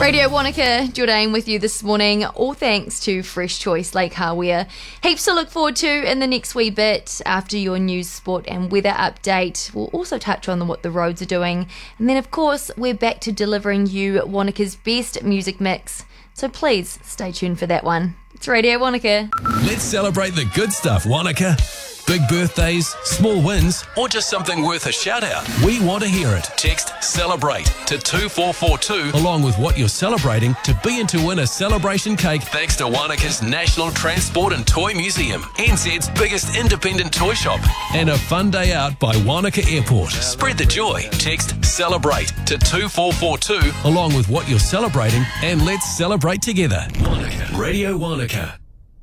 Radio Wanaka, Jordan with you this morning, all thanks to Fresh Choice Lake Hardware. Heaps to look forward to in the next wee bit after your news, sport and weather update. We'll also touch on what the roads are doing. And then, of course, we're back to delivering you Wanaka's best music mix. So please stay tuned for that one. It's Radio Wanaka. Let's celebrate the good stuff, Wanaka. Big birthdays, small wins, or just something worth a shout out. We want to hear it. Text CELEBRATE to 2442 along with what you're celebrating to be in to win a celebration cake thanks to Wanaka's National Transport and Toy Museum, NZ's biggest independent toy shop, and a fun day out by Wanaka Airport. Spread the joy. Text CELEBRATE to 2442 along with what you're celebrating and let's celebrate together. Wanaka. Radio Wanaka.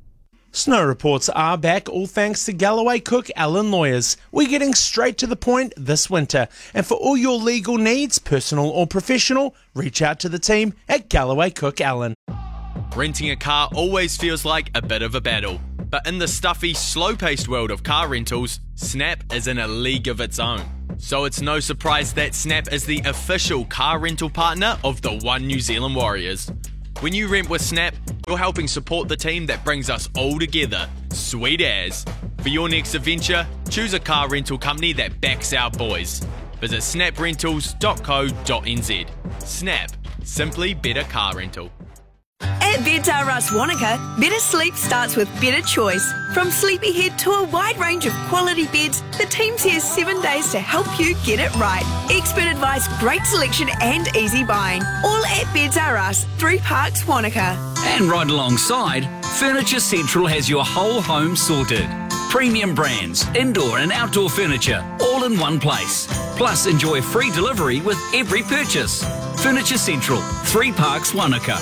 Snow reports are back, all thanks to Galloway Cook Allen Lawyers. We're getting straight to the point this winter. And for all your legal needs, personal or professional, reach out to the team at Galloway Cook Allen. Renting a car always feels like a bit of a battle. But in the stuffy, slow-paced world of car rentals, Snap is in a league of its own. So it's no surprise that Snap is the official car rental partner of the One New Zealand Warriors. When you rent with Snap, you're helping support the team that brings us all together. Sweet as. For your next adventure, choose a car rental company that backs our boys. Visit snaprentals.co.nz. Snap. Simply better car rental. At Beds R Us Wanaka, better sleep starts with better choice. From Sleepyhead to a wide range of quality beds, the team's here 7 days to help you get it right. Expert advice, great selection and easy buying. All at Beds R Us, 3 Parks, Wanaka. And right alongside, Furniture Central has your whole home sorted. Premium brands, indoor and outdoor furniture, all in one place. Plus, enjoy free delivery with every purchase. Furniture Central, 3 Parks, Wanaka.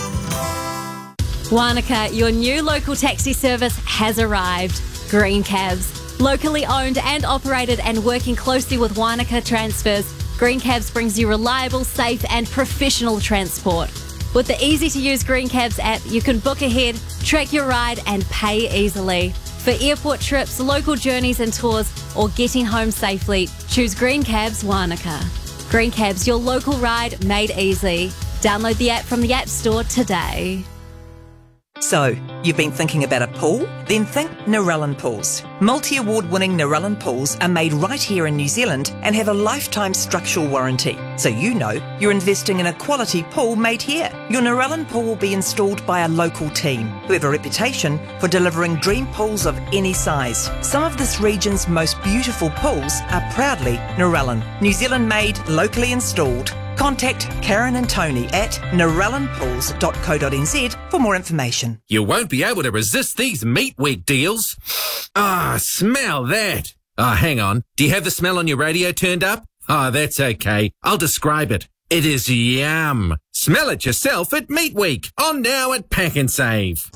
Wanaka, your new local taxi service has arrived. Green Cabs. Locally owned and operated and working closely with Wanaka Transfers, Green Cabs brings you reliable, safe and professional transport. With the easy-to-use Green Cabs app, you can book ahead, track your ride and pay easily. For airport trips, local journeys and tours, or getting home safely, choose Green Cabs Wanaka. Green Cabs, your local ride made easy. Download the app from the App Store today. So, you've been thinking about a pool? Then think Narellan Pools. Multi-award-winning Narellan pools are made right here in New Zealand and have a lifetime structural warranty. So you know you're investing in a quality pool made here. Your Narellan pool will be installed by a local team who have a reputation for delivering dream pools of any size. Some of this region's most beautiful pools are proudly Narellan. New Zealand made, locally installed. Contact Karen and Tony at narellanpools.co.nz for more information. You won't be able to resist these Meat Week deals. Ah, smell that. Ah, hang on. Do you have the smell on your radio turned up? Ah, that's okay. I'll describe it. It is yum. Smell it yourself at Meat Week. On now at Pack and Save.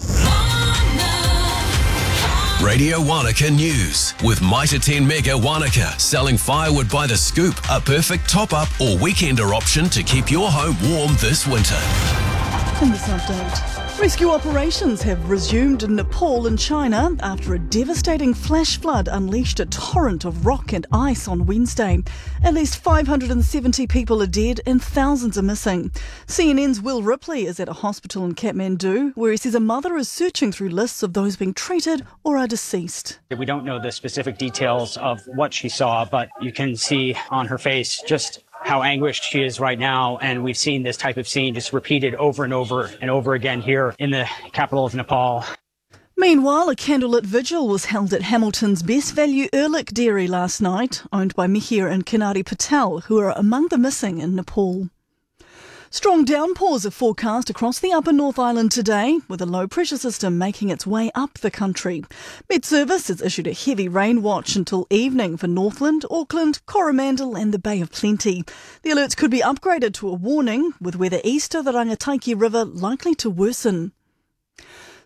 Radio Wanaka News with Mitre 10 Mega Wanaka, selling firewood by the scoop, a perfect top-up or weekender option to keep your home warm this winter. In this update, rescue operations have resumed in Nepal and China after a devastating flash flood unleashed a torrent of rock and ice on Wednesday. At least 570 people are dead and thousands are missing. CNN's Will Ripley is at a hospital in Kathmandu where he says a mother is searching through lists of those being treated or are deceased. We don't know the specific details of what she saw, but you can see on her face just how anguished she is right now. And we've seen this type of scene just repeated over and over and over again here in the capital of Nepal. Meanwhile, a candlelit vigil was held at Hamilton's Best Value Erlik Dairy last night, owned by Mihir and Kinari Patel, who are among the missing in Nepal. Strong downpours are forecast across the upper North Island today, with a low-pressure system making its way up the country. Met Service has issued a heavy rain watch until evening for Northland, Auckland, Coromandel and the Bay of Plenty. The alerts could be upgraded to a warning, with weather east of the Rangataiki River likely to worsen.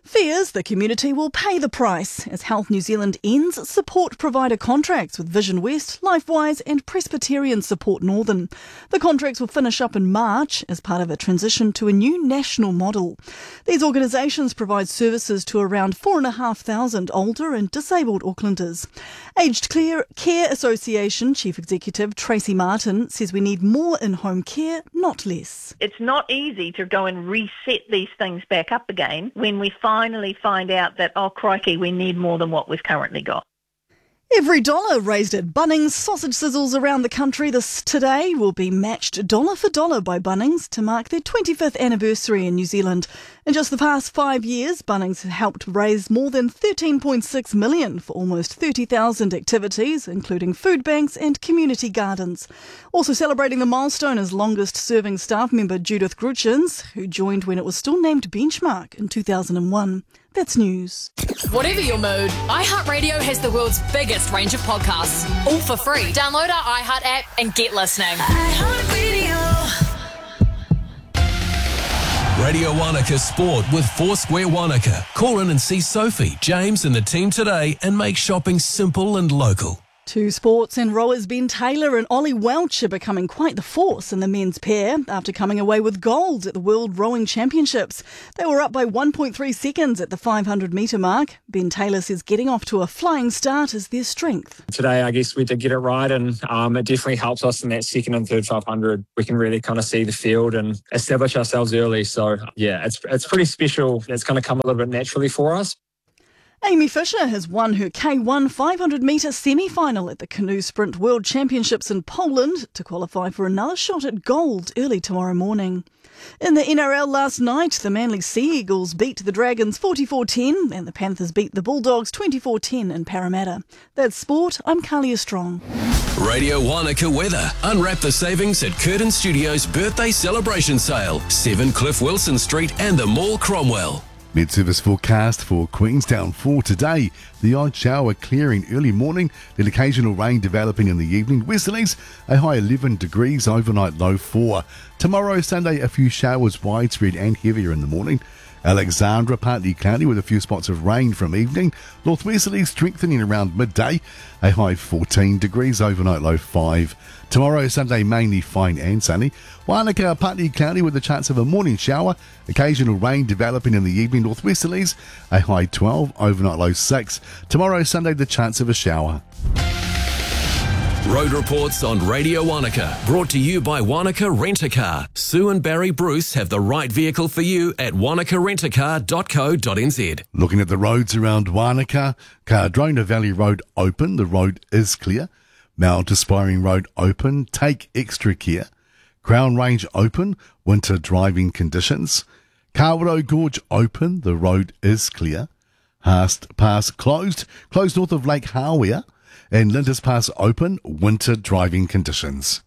Fears the community will pay the price as Health New Zealand ends support provider contracts with Vision West, LifeWise and Presbyterian Support Northern. The contracts will finish up in March as part of a transition to a new national model. These organisations provide services to around 4,500 older and disabled Aucklanders. Aged Care Association Chief Executive Tracy Martin says we need more in-home care, not less. It's not easy to go and reset these things back up again when we finally find out that, oh crikey, we need more than what we've currently got. Every dollar raised at Bunnings sausage sizzles around the country today will be matched dollar for dollar by Bunnings to mark their 25th anniversary in New Zealand. In just the past 5 years, Bunnings have helped raise more than $13.6 million for almost 30,000 activities, including food banks and community gardens. Also celebrating the milestone is longest-serving staff member Judith Gruchins, who joined when it was still named Benchmark in 2001. That's news. Whatever your mood, iHeartRadio has the world's biggest range of podcasts, all for free. Download our iHeart app and get listening. Radio Wanaka Sport with Foursquare Wanaka. Call in and see Sophie, James and the team today and make shopping simple and local. Two sports and rowers Ben Taylor and Ollie Welch are becoming quite the force in the men's pair after coming away with gold at the World Rowing Championships. They were up by 1.3 seconds at the 500-metre mark. Ben Taylor says getting off to a flying start is their strength. Today, I guess we did get it right, and it definitely helps us in that second and third 500. We can really kind of see the field and establish ourselves early. So, yeah, it's pretty special. It's going to come a little bit naturally for us. Amy Fisher has won her K1 500-metre semi-final at the Canoe Sprint World Championships in Poland to qualify for another shot at gold early tomorrow morning. In the NRL last night, the Manly Sea Eagles beat the Dragons 44-10 and the Panthers beat the Bulldogs 24-10 in Parramatta. That's sport. I'm Kalia Strong. Radio Wanaka weather. Unwrap the savings at Curtin Studios' birthday celebration sale. 7 Cliff Wilson Street and the Mall Cromwell. Mid-service forecast for Queenstown for today. The odd shower clearing early morning, then occasional rain developing in the evening. Westerlies, a high 11 degrees, overnight low 4. Tomorrow, Sunday, a few showers widespread and heavier in the morning. Alexandra, partly cloudy with a few spots of rain from evening. Northwesterlies strengthening around midday, a high 14 degrees, overnight low 5. Tomorrow, Sunday, mainly fine and sunny. Wanaka, partly cloudy with a chance of a morning shower. Occasional rain developing in the evening. Northwesterlies, a high 12, overnight low 6. Tomorrow, Sunday, the chance of a shower. Road reports on Radio Wanaka, brought to you by Wanaka Rent-A-Car. Sue and Barry Bruce have the right vehicle for you at wanakarentacar.co.nz. Looking at the roads around Wanaka, Cardrona Valley Road open, the road is clear. Mount Aspiring Road open, take extra care. Crown Range open, winter driving conditions. Kawerau Gorge open, the road is clear. Haast Pass closed north of Lake Hawea. And Lindis Pass open, winter driving conditions.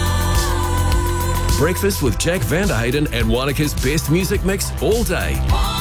Breakfast with Jack Vanderhayden and Wanaka's best music mix all day.